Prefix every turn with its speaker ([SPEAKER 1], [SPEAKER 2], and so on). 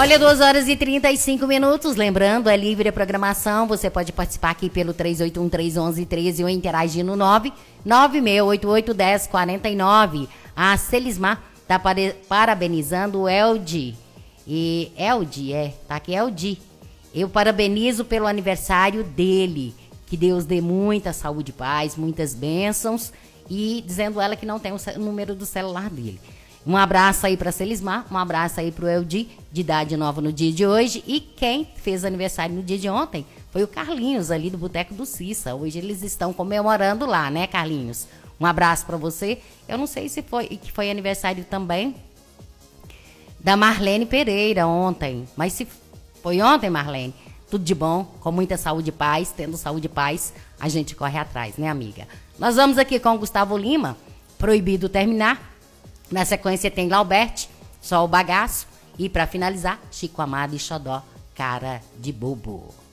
[SPEAKER 1] Olha, 2h35. Lembrando, é livre a programação. Você pode participar aqui pelo 381-311-13 ou interagir no 996881049. A Celismar tá parabenizando o Eldi. E Eldi, tá aqui Eldi. Eu parabenizo pelo aniversário dele. Que Deus dê muita saúde e paz, muitas bênçãos. E dizendo ela que não tem o número do celular dele. Um abraço aí pra Celismar, um abraço aí pro Eldi, de idade nova no dia de hoje. E quem fez aniversário no dia de ontem foi o Carlinhos, ali do Boteco do Cissa. Hoje eles estão comemorando lá, né, Carlinhos? Um abraço pra você. Eu não sei se foi aniversário também da Marlene Pereira ontem. Mas se foi ontem, Marlene, tudo de bom, com muita saúde e paz. Tendo saúde e paz, a gente corre atrás, né, amiga? Nós vamos aqui com o Gustavo Lima, Proibido Terminar. Na sequência tem Laubert, Só o Bagaço. E para finalizar, Chico Amado e Xodó, Cara de Bobo.